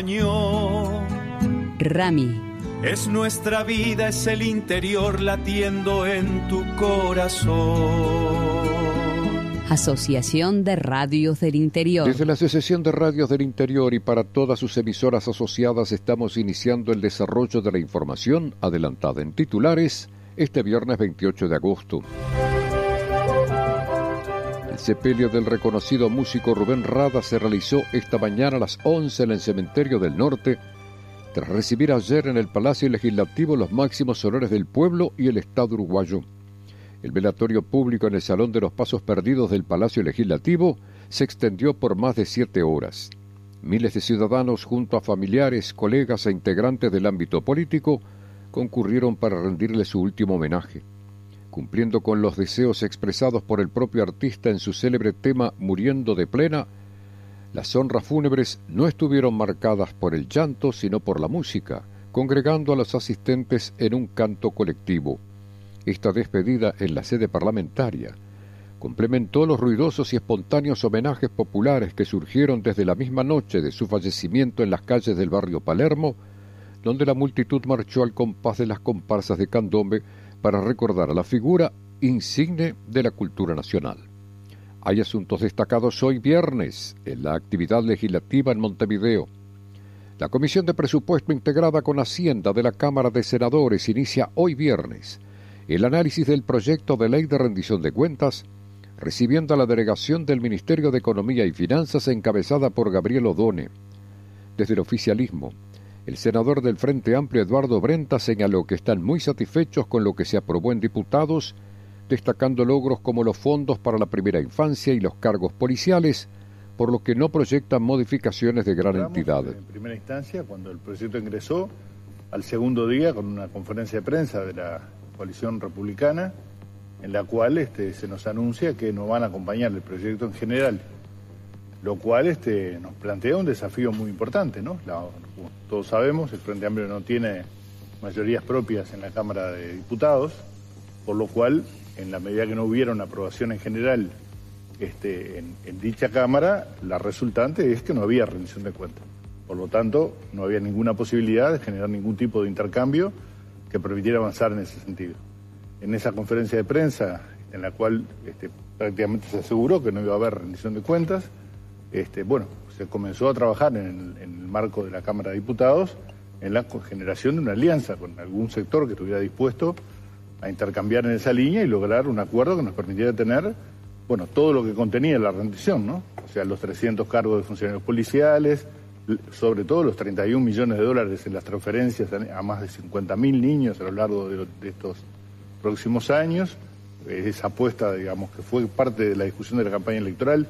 Rami. Es nuestra vida, es el interior latiendo en tu corazón. Asociación de Radios del Interior. Desde la Asociación de Radios del Interior y para todas sus emisoras asociadas estamos iniciando el desarrollo de la información adelantada en titulares este viernes 28 de agosto. El sepelio del reconocido músico Rubén Rada se realizó esta mañana a las 11 en el Cementerio del Norte, tras recibir ayer en el Palacio Legislativo los máximos honores del pueblo y el Estado uruguayo. El velatorio público en el Salón de los Pasos Perdidos del Palacio Legislativo se extendió por más de 7 horas. Miles de ciudadanos, junto a familiares, colegas e integrantes del ámbito político, concurrieron para rendirle su último homenaje. Cumpliendo con los deseos expresados por el propio artista en su célebre tema Muriendo de Plena, las honras fúnebres no estuvieron marcadas por el llanto, sino por la música, congregando a los asistentes en un canto colectivo. Esta despedida en la sede parlamentaria complementó los ruidosos y espontáneos homenajes populares que surgieron desde la misma noche de su fallecimiento en las calles del barrio Palermo, donde la multitud marchó al compás de las comparsas de candombe para recordar a la figura insigne de la cultura nacional. Hay asuntos destacados hoy viernes en la actividad legislativa en Montevideo. La Comisión de Presupuesto integrada con Hacienda de la Cámara de Senadores inicia hoy viernes el análisis del proyecto de ley de rendición de cuentas, recibiendo a la delegación del Ministerio de Economía y Finanzas encabezada por Gabriel Odone. Desde el oficialismo, el senador del Frente Amplio Eduardo Brenta señaló que están muy satisfechos con lo que se aprobó en diputados, destacando logros como los fondos para la primera infancia y los cargos policiales, por lo que no proyectan modificaciones de gran entidad. En primera instancia, cuando el proyecto ingresó, al segundo día con una conferencia de prensa de la coalición republicana, en la cual se nos anuncia que no van a acompañar el proyecto en general, lo cual nos plantea un desafío muy importante, ¿no? Como todos sabemos, el Frente Amplio no tiene mayorías propias en la Cámara de Diputados, por lo cual, en la medida que no hubiera una aprobación en general en dicha Cámara, la resultante es que no había rendición de cuentas. Por lo tanto, no había ninguna posibilidad de generar ningún tipo de intercambio que permitiera avanzar en ese sentido. En esa conferencia de prensa, en la cual prácticamente se aseguró que no iba a haber rendición de cuentas, se comenzó a trabajar en el marco de la Cámara de Diputados en la generación de una alianza con algún sector que estuviera dispuesto a intercambiar en esa línea y lograr un acuerdo que nos permitiera tener, todo lo que contenía la rendición, ¿no? O sea, los 300 cargos de funcionarios policiales, sobre todo los 31 millones de dólares en las transferencias a más de 50.000 niños a lo largo de estos próximos años, esa apuesta, digamos, que fue parte de la discusión de la campaña electoral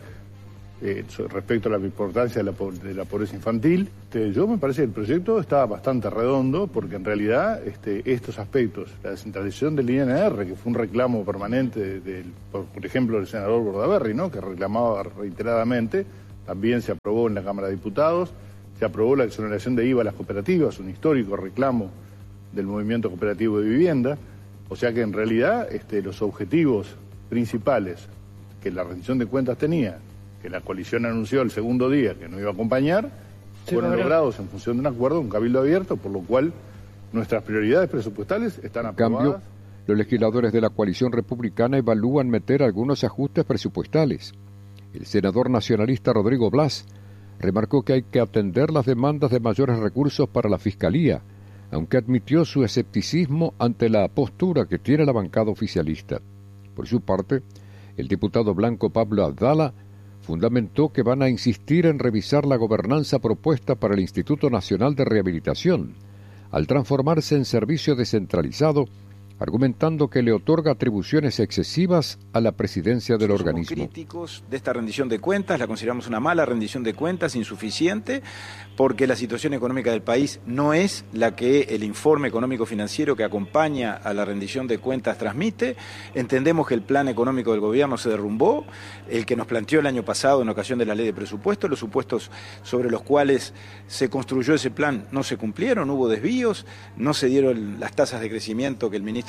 respecto a la importancia de la pobreza infantil. Yo me parece que el proyecto está bastante redondo porque en realidad estos aspectos, la descentralización del INR, que fue un reclamo permanente, por ejemplo, del senador Bordaberry, ¿no?, que reclamaba reiteradamente, también se aprobó en la Cámara de Diputados. Se aprobó la exoneración de IVA a las cooperativas, un histórico reclamo del movimiento cooperativo de vivienda. O sea que en realidad los objetivos principales que la rendición de cuentas tenía, que la coalición anunció el segundo día que no iba a acompañar, fueron logrados en función de un acuerdo, un cabildo abierto, por lo cual nuestras prioridades presupuestales están aprobadas. En cambio, los legisladores de la coalición republicana evalúan meter algunos ajustes presupuestales. El senador nacionalista Rodrigo Blas remarcó que hay que atender las demandas de mayores recursos para la Fiscalía, aunque admitió su escepticismo ante la postura que tiene la bancada oficialista. Por su parte, el diputado blanco Pablo Abdala fundamentó que van a insistir en revisar la gobernanza propuesta para el Instituto Nacional de Rehabilitación, al transformarse en servicio descentralizado, argumentando que le otorga atribuciones excesivas a la presidencia del organismo. Somos críticos de esta rendición de cuentas, la consideramos una mala rendición de cuentas, insuficiente, porque la situación económica del país no es la que el informe económico financiero que acompaña a la rendición de cuentas transmite. Entendemos que el plan económico del gobierno se derrumbó, el que nos planteó el año pasado en ocasión de la ley de presupuestos, los supuestos sobre los cuales se construyó ese plan no se cumplieron, hubo desvíos, no se dieron las tasas de crecimiento que el ministro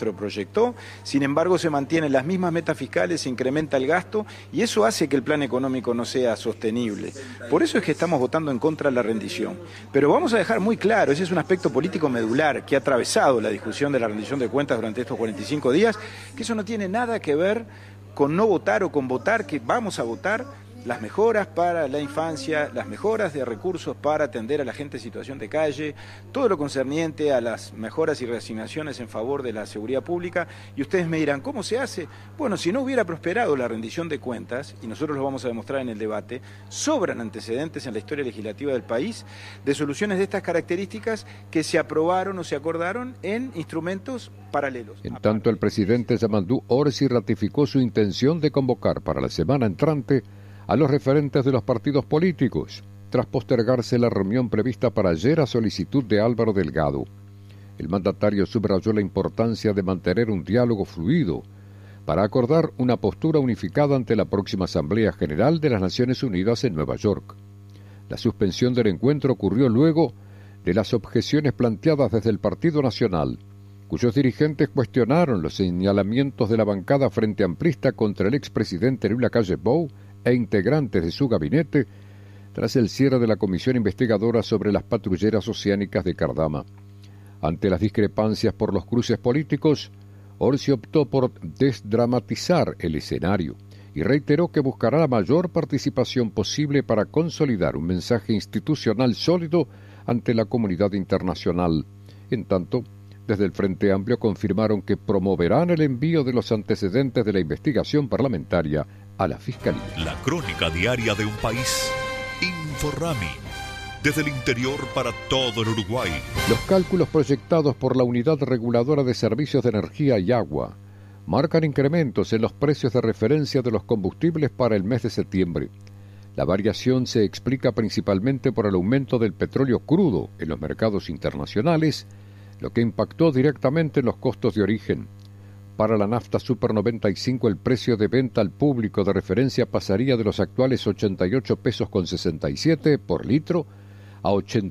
ministro proyectó. Sin embargo, se mantienen las mismas metas fiscales, se incrementa el gasto y eso hace que el plan económico no sea sostenible. Por eso es que estamos votando en contra de la rendición. Pero vamos a dejar muy claro, ese es un aspecto político medular que ha atravesado la discusión de la rendición de cuentas durante estos 45 días, que eso no tiene nada que ver con no votar o con votar, que vamos a votar las mejoras para la infancia, las mejoras de recursos para atender a la gente en situación de calle, todo lo concerniente a las mejoras y reasignaciones en favor de la seguridad pública. Y ustedes me dirán, ¿cómo se hace? Bueno, si no hubiera prosperado la rendición de cuentas, y nosotros lo vamos a demostrar en el debate, sobran antecedentes en la historia legislativa del país de soluciones de estas características que se aprobaron o se acordaron en instrumentos paralelos. En tanto, el presidente Yamandú Orsi ratificó su intención de convocar para la semana entrante a los referentes de los partidos políticos, tras postergarse la reunión prevista para ayer a solicitud de Álvaro Delgado. El mandatario subrayó la importancia de mantener un diálogo fluido para acordar una postura unificada ante la próxima Asamblea General de las Naciones Unidas en Nueva York. La suspensión del encuentro ocurrió luego de las objeciones planteadas desde el Partido Nacional, cuyos dirigentes cuestionaron los señalamientos de la bancada Frente Amplista contra el expresidente Luis Lacalle Pou e integrantes de su gabinete tras el cierre de la comisión investigadora sobre las patrulleras oceánicas de Cardama. Ante las discrepancias por los cruces políticos, Orsi optó por desdramatizar el escenario y reiteró que buscará la mayor participación posible para consolidar un mensaje institucional sólido ante la comunidad internacional. En tanto, desde el Frente Amplio confirmaron que promoverán el envío de los antecedentes de la investigación parlamentaria a la Fiscalía. La crónica diaria de un país. Inforrami. Desde el interior para todo el Uruguay. Los cálculos proyectados por la Unidad Reguladora de Servicios de Energía y Agua marcan incrementos en los precios de referencia de los combustibles para el mes de septiembre. La variación se explica principalmente por el aumento del petróleo crudo en los mercados internacionales, lo que impactó directamente en los costos de origen. Para la nafta Super 95 el precio de venta al público de referencia pasaría de los actuales 88 pesos con 67 por litro a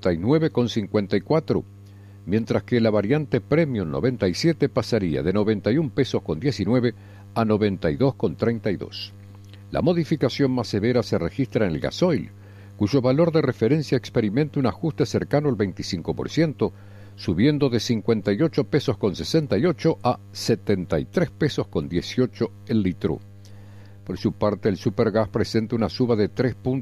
89,54, mientras que la variante Premium 97 pasaría de 91 pesos con 19 a 92,32. La modificación más severa se registra en el gasoil, cuyo valor de referencia experimenta un ajuste cercano al 25%, subiendo de 58 pesos con 68 a 73 pesos con 18 el litro. Por su parte, el supergas presenta una suba de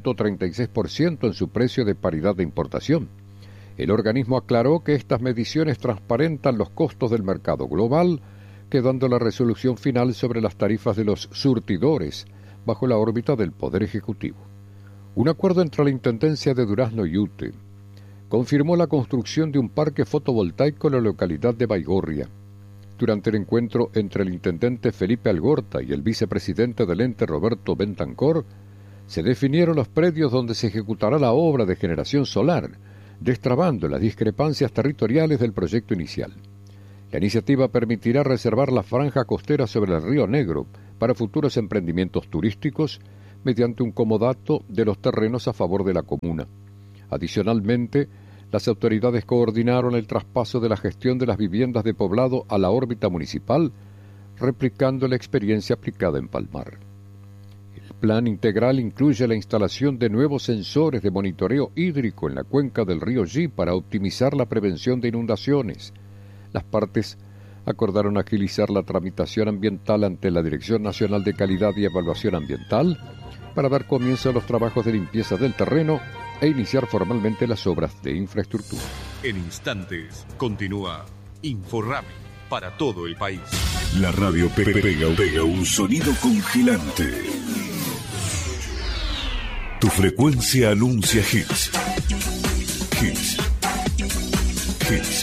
3,36% en su precio de paridad de importación. El organismo aclaró que estas mediciones transparentan los costos del mercado global, quedando la resolución final sobre las tarifas de los surtidores bajo la órbita del Poder Ejecutivo. Un acuerdo entre la Intendencia de Durazno y UTE confirmó la construcción de un parque fotovoltaico en la localidad de Baigorria. Durante el encuentro entre el intendente Felipe Algorta y el vicepresidente del ente Roberto Bentancor, se definieron los predios donde se ejecutará la obra de generación solar, destrabando las discrepancias territoriales del proyecto inicial. La iniciativa permitirá reservar la franja costera sobre el Río Negro para futuros emprendimientos turísticos mediante un comodato de los terrenos a favor de la comuna. Adicionalmente, las autoridades coordinaron el traspaso de la gestión de las viviendas de poblado a la órbita municipal, replicando la experiencia aplicada en Palmar. El plan integral incluye la instalación de nuevos sensores de monitoreo hídrico en la cuenca del río Yi para optimizar la prevención de inundaciones. Las partes acordaron agilizar la tramitación ambiental ante la Dirección Nacional de Calidad y Evaluación Ambiental para dar comienzo a los trabajos de limpieza del terreno e iniciar formalmente las obras de infraestructura. En instantes continúa Inforrami para todo el país. La radio pega un sonido congelante. Tu frecuencia anuncia hits. Hits. Hits.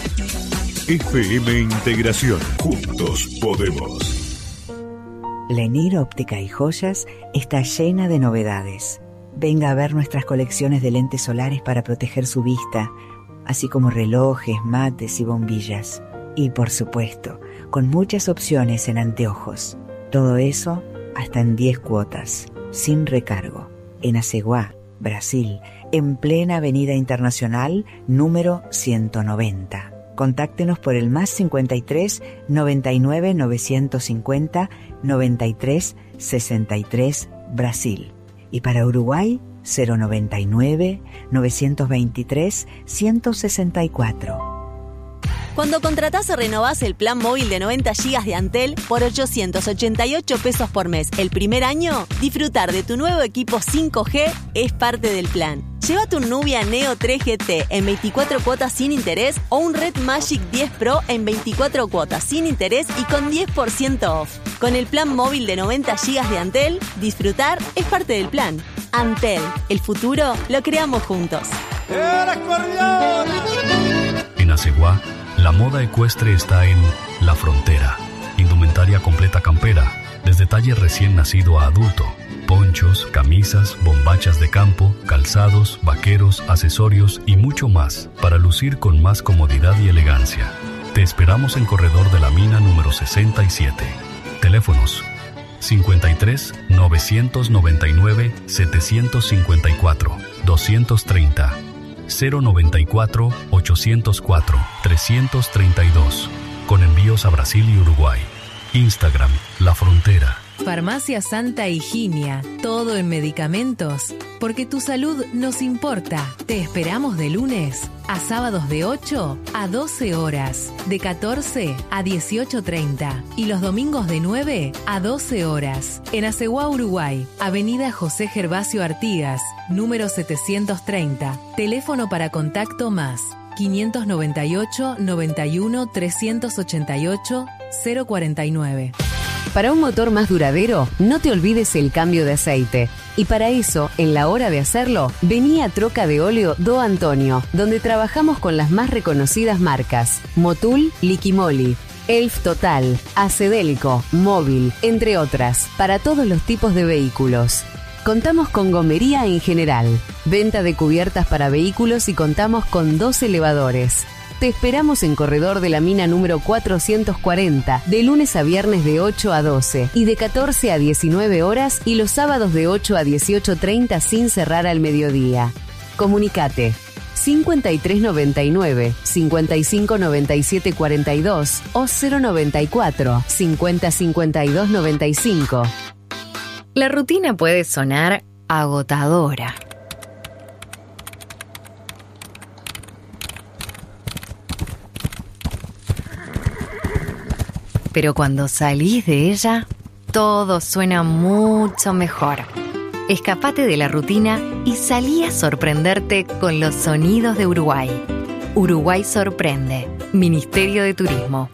FM Integración. Juntos podemos. Lenir Óptica y Joyas está llena de novedades. Venga a ver nuestras colecciones de lentes solares para proteger su vista, así como relojes, mates y bombillas. Y por supuesto, con muchas opciones en anteojos. Todo eso hasta en 10 cuotas, sin recargo. En Aceguá, Brasil, en plena Avenida Internacional, número 190. Contáctenos por el +53 99 950 93 63 Brasil. Y para Uruguay, 099 923 164. Cuando contratás o renovás el plan móvil de 90 GB de Antel por 888 pesos por mes el primer año, disfrutar de tu nuevo equipo 5G es parte del plan. Llévate un Nubia Neo 3 GT en 24 cuotas sin interés o un Red Magic 10 Pro en 24 cuotas sin interés y con 10% off. Con el plan móvil de 90 GB de Antel, disfrutar es parte del plan. Antel, el futuro lo creamos juntos. En Aceguá, la moda ecuestre está en La Frontera. Indumentaria completa campera, desde talle recién nacido a adulto. Ponchos, camisas, bombachas de campo, calzados, vaqueros, accesorios y mucho más para lucir con más comodidad y elegancia. Te esperamos en Corredor de la Mina número 67. Teléfonos 53 999 754 230 094 804 332 con envíos a Brasil y Uruguay. Instagram La Frontera. Farmacia Santa Higinia, todo en medicamentos, porque tu salud nos importa. Te esperamos de lunes a sábados de 8 a 12 horas, de 14 a 18:30 y los domingos de 9 a 12 horas. En Aceguá, Uruguay, Avenida José Gervasio Artigas, número 730. Teléfono para contacto más 598 91 388 049. Para un motor más duradero, no te olvides el cambio de aceite. Y para eso, en la hora de hacerlo, vení a Troca de Óleo Do Antonio, donde trabajamos con las más reconocidas marcas: Motul, Liquimoli, Elf Total, Acedelco, Móvil, entre otras, para todos los tipos de vehículos. Contamos con gomería en general, venta de cubiertas para vehículos y contamos con 2 elevadores. Te esperamos en Corredor de la Mina número 440, de lunes a viernes de 8 a 12 y de 14 a 19 horas y los sábados de 8 a 18:30 sin cerrar al mediodía. Comunicate 5399 5597 42 o 094 50 52 95. La rutina puede sonar agotadora. Pero cuando salís de ella, todo suena mucho mejor. Escapate de la rutina y salí a sorprenderte con los sonidos de Uruguay. Uruguay sorprende. Ministerio de Turismo.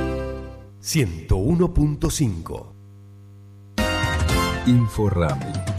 101.5 Inforrami.